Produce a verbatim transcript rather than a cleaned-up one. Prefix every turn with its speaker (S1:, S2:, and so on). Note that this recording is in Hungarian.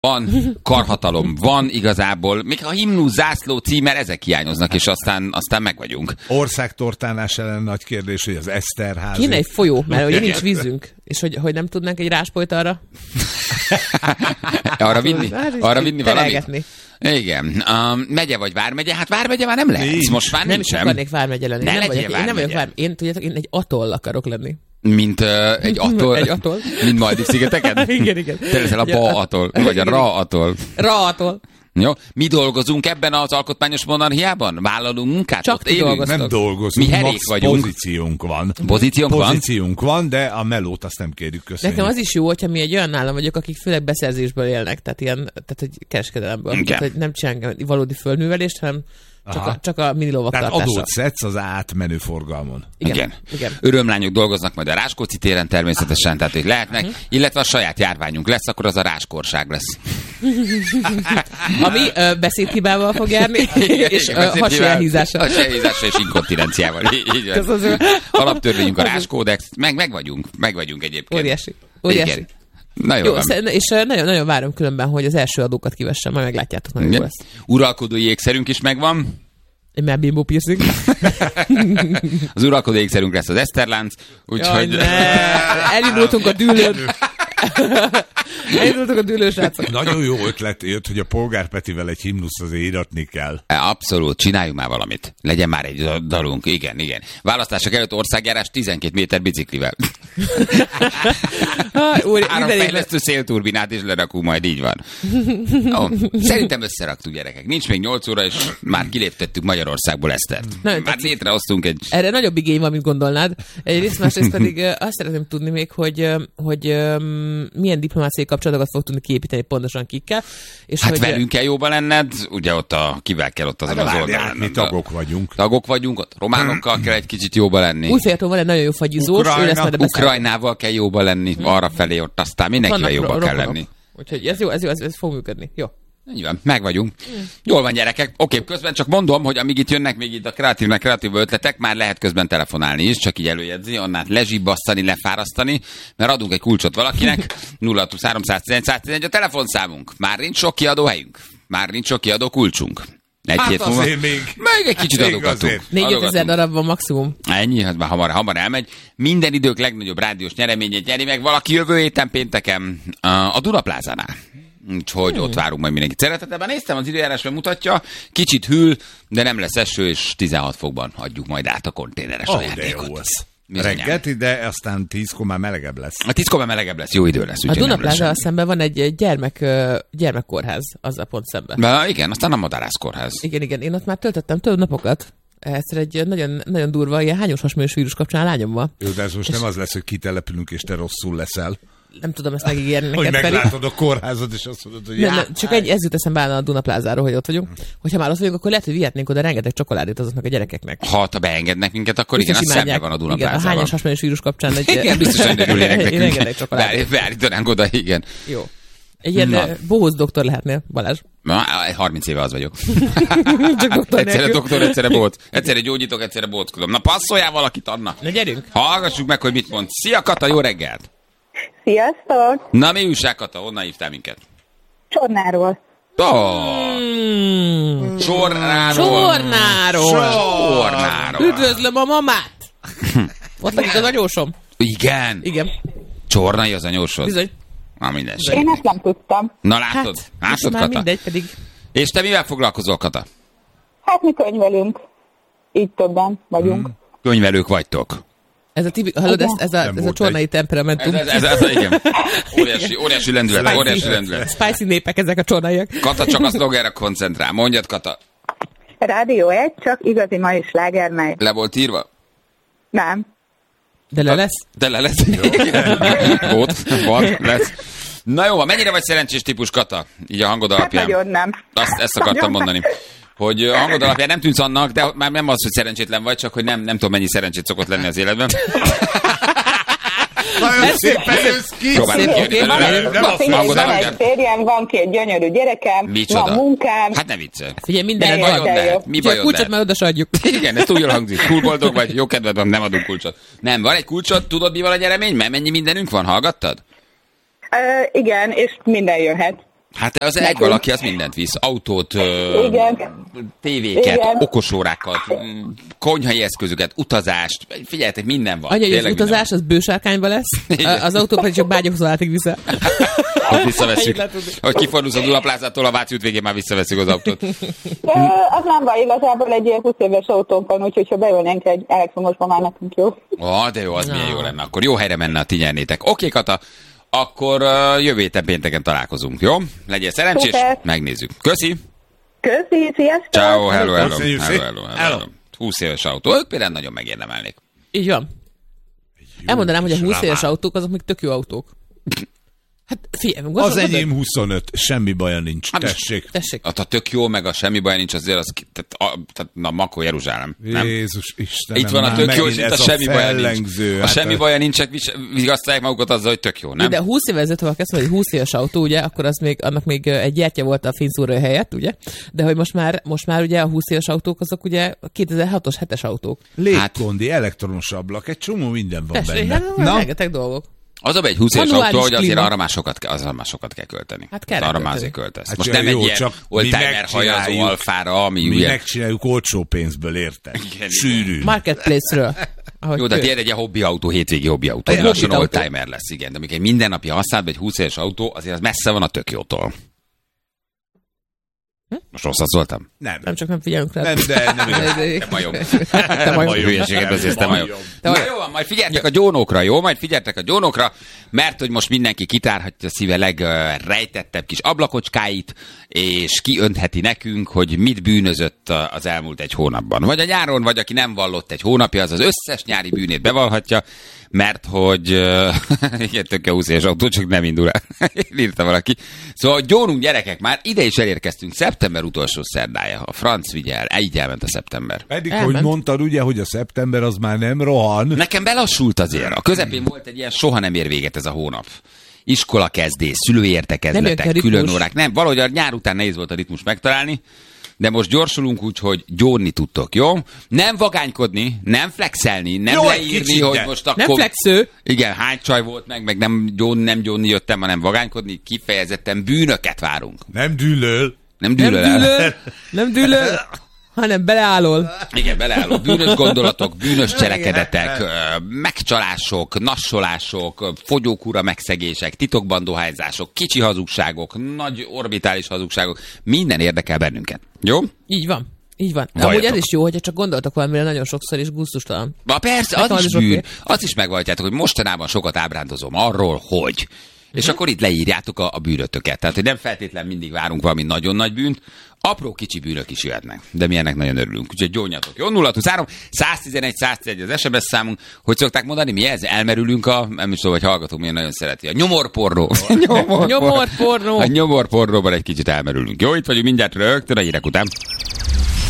S1: van, karhatalom van igazából, még a himnusz, zászló, címer, ezek hiányoznak, és aztán, aztán meg vagyunk.
S2: Országtortánás ellen nagy kérdés, hogy az Eszterházi.
S3: Kéne egy folyó, mert ugye nincs vízünk, és hogy, hogy nem tudnánk egy ráspolyt arra?
S1: arra vinni? Arra vinni valamit? Igen. Um, megye vagy vármegye? Hát vármegye már nem lehet. Most már
S3: nem
S1: nincsen.
S3: is akarnék vármegye lenni.
S1: Ne
S3: nem vagyok,
S1: vármegye.
S3: Én nem vagyok vármegye. Én, tudjátok, én egy atoll akarok lenni.
S1: Mint uh, egy atoll?
S3: Egy atoll.
S1: Mint Maldiv-szigeteken?
S3: Igen, igen.
S1: Te leszel a Ba atoll, vagy a Ra atoll.
S3: Ra atoll.
S1: Jó. Mi dolgozunk ebben az alkotmányos monarchiában? Vállalunk munkát?
S3: Csak
S1: ott élünk?
S2: Nem dolgozunk,
S1: mi herék vagyunk.
S2: Pozíciónk van.
S1: Pozíciónk van?
S2: Pozíciónk van, de a melót azt nem kérjük, köszönjük.
S3: Nekem az is jó, hogyha mi egy olyan állam vagyok, akik főleg beszerzésből élnek, tehát ilyen, tehát hogy kereskedelemből.
S1: Igen.
S3: Tehát, hogy nem csinálunk valódi földművelést, hanem csak a, csak a mini lovak
S2: Tehát
S3: tartása.
S2: adót szedsz az átmenő forgalmon.
S3: Igen.
S1: Igen.
S3: Igen.
S1: Örömlányok dolgoznak majd a Ráskóczi téren természetesen, tehát hogy lehetnek, uh-huh. illetve a saját járványunk lesz, akkor az a ráskorság lesz.
S3: Ami ö, beszédhibával fog járni,
S1: Igen,
S3: és
S1: igen,
S3: hasonlóhízással.
S1: Hasonlóhízással és inkontinenciával. Így van.
S3: Az
S1: Alaptörvényünk a ráskódex, meg, meg vagyunk, meg vagyunk egyébként.
S3: Óriási. Óriási.
S1: Igen. Na jó,
S3: jó
S1: van.
S3: És nagyon-nagyon várom különben, hogy az első adókat kivessem, majd meglátjátok, nagyon jó lesz.
S1: Uralkodói ékszerünk is megvan.
S3: Egy már bimbo piercing.
S1: Az uralkodó ékszerünk lesz az Eszterlánc, úgyhogy...
S3: Elindultunk a dűlőn. Elindultunk a dűlőn, srácok.
S2: Nagyon jó ötlet jött, hogy a Polgár Petivel egy himnuszt azért íratni kell.
S1: Abszolút, csináljunk már valamit. Legyen már egy dalunk, igen, igen. Választások előtt országjárás tizenkét méter biciklivel. Három fejlesztő szélturbinát is lerakunk, majd így van. Ó, szerintem összeraktuk, gyerekek. Nincs még nyolc óra, és már kiléptettük Magyarországból Esztert. Már tetszik. Létrehoztunk egy...
S3: Erre nagyobb igény van, mint gondolnád. Egyrészt, másrészt pedig azt szeretném tudni még, hogy, hogy milyen diplomáciai kapcsolatokat fog tudni kiépíteni pontosan kikkel. És
S1: hát
S3: hogy...
S1: velünk kell jóban lenned, ugye ott a, kivel kell ott azon
S2: hát
S1: az
S2: várjál,
S1: oldalon.
S2: mi tagok vagyunk.
S1: Tagok vagyunk, ott románokkal kell egy kicsit jóba lenni.
S3: Újféltől van egy nagyon jó fagyizós,
S2: Ukrajna,
S3: ő lesz majd a beszélő.
S1: Ukrajnával kell jóba lenni, hmm. arra felé ott aztán mindenkivel jóba kell lenni.
S3: Úgyhogy ez jó, ez jó, ez, ez fog működni. Jó.
S1: Így van, meg vagyunk. Mm. Jól van, gyerekek. Oké, közben csak mondom, hogy amíg itt jönnek még itt a kreatívnek kreatív ötletek, már lehet közben telefonálni is, csak így előjegyzni, onnát lezsibbasztani, lefárasztani, mert adunk egy kulcsot valakinek. nulla húsz három száz tizenegy száz tizenegy a telefonszámunk. Már nincs sok kiadó helyünk. Már nincs sok kiadó kulcsunk. Egy
S2: hát
S1: hét múlva.
S2: még.
S1: Meg egy kicsit adogatunk.
S3: négy ezer darab van maximum.
S1: Ennyi, hát már hamar, hamar elmegy. Minden idők legnagyobb rádiós nyereményét nyeri meg valaki jövő héten pénteken a Dunaplázánál. Úgyhogy hmm. ott várunk majd mindenkit. Szeretetben néztem, az időjárás mutatja, kicsit hűl, de nem lesz eső, és tizenhat fokban adjuk majd át a konténeres
S2: oh,
S1: ajándékot.
S2: Reggelt, de aztán tízkor már melegebb lesz.
S1: A tízkor már melegebb lesz, jó idő lesz.
S3: A Dunaplázával szemben van egy gyermek, gyermekkórház, azzal pont szemben.
S1: Na, igen, aztán a Madárászkórház.
S3: Igen, igen, én ott már töltöttem több napokat. Egyszer egy nagyon, nagyon durva, ilyen hányos hasmélős vírus kapcsán a lányommal.
S2: Jó, de ez most és nem az lesz, hogy kitelepülünk, és te rosszul leszel.
S3: Nem tudom ezt megígérni neked,
S2: hogy
S3: Feri.
S2: meglátod a kórházat, és azt mondod, hogy
S3: nem, nem, csak egy, ez jut eszembe a Dunaplázáról, hogy ott vagyunk. Hogyha már ott vagyunk, akkor lehet, hogy vihetnénk oda rengeteg csokoládét azoknak a gyerekeknek.
S1: Ha te beengednek minket, akkor biztos igen, az szemben van a Dunaplázában.
S3: Igen, a hányos hasmélős vírus kapcsán egy...
S1: Igen, biztos, hogy örülnének nekünk.
S3: Rengeteg csokoládét.
S1: Beállítanánk oda, igen.
S3: Jó. Egy ilyen Na. bohóc doktor lehetnél, Balázs.
S1: Na, harminc éve az vagyok.
S3: Csak doktor
S1: egyszerre
S3: nélkül.
S1: doktor, egyszerre bóc. Egyszerre gyógyítok, egyszerre bóckodom. Na passzoljál valakit, Anna.
S3: Na gyerünk.
S1: Hallgassuk meg, hogy mit mond. Szia, Kata, jó reggelt.
S4: Sziasztok!
S1: Na, mi újság, Kata? Honnan hívtál minket?
S4: Csornáról.
S1: Oh.
S3: Mm.
S1: Csornáról.
S3: Csornáról.
S1: Csornáról.
S3: Üdvözlöm a mamát. Ott lakik az anyósom.
S1: Igen.
S3: Igen.
S1: Csornai az anyósod.
S3: Bizony.
S1: Na, minden
S4: Én ezt nem tudtam.
S1: Na, látod?
S3: Hát,
S1: látod,
S3: már
S1: Kata?
S3: mindegy pedig.
S1: És te mivel foglalkozol, Kata?
S4: Hát mi könyvelünk. Így többen vagyunk.
S1: Hmm. Könyvelők vagytok.
S3: Ez a tibi, hallod, ez, ez a, ez a csornai temperamentum.
S1: Ez, ez, ez, ez, igen. Óriási, óriási lendület,
S3: Spicy.
S1: óriási lendület.
S3: Spicy népek ezek a csornaiak.
S1: Kata csak a szlogerre koncentrál. Mondjad, Kata.
S4: Rádió egy, csak igazi mai sláger megy.
S1: Le volt írva?
S4: Nem.
S3: De le lesz?
S1: De le lesz. Volt, van, lesz. Na jó, mennyire vagy szerencsés típus, Kata? Így a hangod alapján.
S4: Hát nagyon nem.
S1: Azt, ezt akartam mondani. Hogy a hangod alapján nem tűnsz annak, de már nem az, hogy szerencsétlen vagy, csak hogy nem, nem tudom, mennyi szerencsét szokott lenni az életben.
S2: Nagyon szépen jössz ki!
S1: Próbálunk ki.
S4: Van egy férjem, van két gyönyörű gyerekem,
S1: Micsoda?
S4: van munkám.
S1: Hát ne viccelj.
S3: Figyelj, minden
S1: Mi bajod lehet? Mi bajod
S3: kulcsot
S1: lehet?
S3: már oda se adjuk.
S1: Igen, ez túl jól hangzik. Túl boldog vagy, jó kedved van, nem adunk kulcsot. Nem, van egy kulcsot, tudod mi van a nyeremény? Mert mennyi mindenünk van, hallgattad?
S4: Uh, igen, és minden jöhet.
S1: Hát az egy valaki, az mindent visz. Autót, ö, tévéket,
S4: Igen.
S1: okosórákat, konyhai eszközöket, utazást. Figyeljetek, minden van.
S3: Anya, hogy az
S1: Tényleg
S3: utazás az bősárkányba lesz, a- az autó pedig csak Bágyahozóátig vissza.
S1: Hogy visszavesszük.
S3: Ennyit lehet tudni.
S1: Hogy kifordulsz a Dunaplázától, a Váci út végén már visszavesszük az autót.
S4: Ö, az nem baj, igazából egy ilyen húsz éves autónk van, úgyhogy ha bejönnénk egy elektromosba, már nekünk jó.
S1: Ó, de jó, az milyen jó lenne. Akkor jó helyre menne, a ti nyernétek. Oké, Kata, akkor uh, jövő héten pénteken találkozunk, jó? Legyél szerencsés,
S4: Szuper.
S1: megnézzük. Köszi!
S4: Köszi, sziasztok!
S1: Ciao, hello, hello,
S2: Köszönjük
S1: hello,
S2: szépen.
S1: hello, hello,
S2: Hello.
S1: hello. húsz éves autó, ők például nagyon megérdemelnék.
S3: Így van. Elmondanám, hogy a
S2: kis
S3: húsz éves
S2: raván.
S3: autók azok még tök jó autók. Hát figyelj,
S2: Az
S3: gondolod,
S2: enyém huszonöt, semmi baja nincs.
S1: Hát most-
S2: Tessék.
S3: Tessék.
S1: Hát a tök jó, meg a semmi baj nincs, azért az, ki- tehát, a, tehát na, Makó Jeruzsálem, nem?
S2: Jézus Istenem.
S1: Itt van a
S2: már
S1: tök jó, és
S2: megint
S1: itt a
S2: ez
S1: semmi baja
S2: fellengző,
S1: nincs. A
S2: hát
S1: semmi baja nincs, vigasztalják magukat azzal, hogy tök jó, nem?
S3: De húsz évvel ezelőtt, ha azt mondod, hogy húsz éves autó, ugye, akkor az még, annak még ö, egy gyertya volt a fényszórója helyett, ugye? De hogy most már, most már ugye a húsz éves autók azok ugye a kétezer-hatos, hetes autók.
S2: Légkondi, elektronos ablak, egy csomó minden van
S3: Tessék,
S2: benne.
S3: hát
S2: Na,
S3: rengeteg dolgok.
S1: Az a egy húsz éves
S3: Manuális
S1: autó, hogy azért
S3: klíma.
S1: arra már sokat kell, azra már sokat kell költeni.
S3: Hát kell
S1: arra már
S3: költeni.
S1: azért költesz.
S2: Hát
S1: Most
S2: jó,
S1: nem egy
S2: jó,
S1: ilyen
S2: csak mi
S1: oldtimer hajazó
S2: megcsináljuk.
S1: alfára, ami
S2: mi
S1: ugye...
S2: megcsináljuk olcsó pénzből, érted?
S1: Igen,
S2: Sűrű.
S3: Marketplace-ről. Ahogy
S1: Jó, de
S3: kö-
S1: tiéd egy hobbi autó, hétvégi hobbi autó.
S3: Egy
S1: Egy lassan
S3: hobbi autó.
S1: oldtimer lesz, igen. De amikor egy mindennapi használatban egy húsz éves autó, azért az messze van a tök jótól. Most rosszat szóltam?
S2: Nem.
S3: Nem csak nem figyelünk rá.
S2: Nem, de nem igaz.
S1: Te majom.
S3: Te majom.
S1: Hülyeséget beszélsz, te majom.
S3: Te
S1: Na
S3: majom.
S1: jó, van, majd figyeltek a gyónokra, jó? Majd figyeltek a gyónokra, mert hogy most mindenki kitárhatja a szíve legrejtettebb kis ablakocskáit, és kiöntheti nekünk, hogy mit bűnözött a- az elmúlt egy hónapban. Vagy a nyáron, vagy aki nem vallott egy hónapja, az az összes nyári bűnét bevallhatja, mert hogy uh, igen, tök jó húsz éves autó, csak nem indul el. Írta valaki. Szóval gyónunk gyerekek, már ide is elérkeztünk, szeptember utolsó szerdája. A franc vigye el, így elment a szeptember.
S2: Pedig,
S3: Elment.
S2: hogy mondtad, ugye, hogy a szeptember az már nem rohan.
S1: Nekem belassult azért. A közepén volt egy ilyen soha nem ér véget ez a hónap. Iskola kezdés, szülői
S3: Nem
S1: értekezletek,
S3: jön ki a
S1: külön
S3: ritmus.
S1: órák. Nem, valahogy a nyár után nehéz volt a ritmus megtalálni, de most gyorsulunk úgy, hogy gyónni tudtok, jó? Nem vagánykodni, nem flexelni, nem
S2: Jó, egy
S1: leírni,
S2: kicsit,
S1: hogy
S2: de.
S1: most akkor...
S3: Nem flexő.
S1: Igen, hány csaj volt meg, meg nem gyónni, nem gyónni jöttem, hanem vagánykodni, kifejezetten bűnöket várunk.
S2: Nem dűlöl.
S1: Nem
S3: Nem
S1: dűlöl el.
S3: dűlöl, nem dűlöl, hanem beleállol.
S1: Igen, beleálló bűnös gondolatok, bűnös cselekedetek, ö, megcsalások, nassolások, ö, fogyókúra megszegések, titokban dohányzások, kicsi hazugságok, nagy orbitális hazugságok, minden érdekel bennünket. Jó?
S3: Így van. Így van.
S1: Valljatok.
S3: Amúgy ez is jó, hogyha csak gondoltok valamire nagyon sokszor, és gusztustalan.
S1: Na persze,
S3: Nekem
S1: az
S3: az
S1: is
S3: is
S1: bűn.
S3: oké.
S1: Azt is megvalljátok, hogy mostanában sokat ábrándozom arról, hogy. És akkor itt leírjátok a, a bűnötöket. Tehát, hogy nem feltétlen mindig várunk valami nagyon nagy bűnt, apró kicsi bűnök is jöhetnek. De mi ennek nagyon örülünk. Úgyhogy gyónjatok. Jó, nulla huszonhárom, száztizenegy, száztizenegy az es em es számunk. Hogy szokták mondani, mi ez? Elmerülünk a, nem is tudom, hogy hallgatók milyen nagyon szereti. A nyomorpornó. Nyomorpornó.
S3: Nyomorpornó.
S1: A nyomorpornóban egy kicsit elmerülünk. Jó, itt vagyunk mindjárt rögtön a hírek után.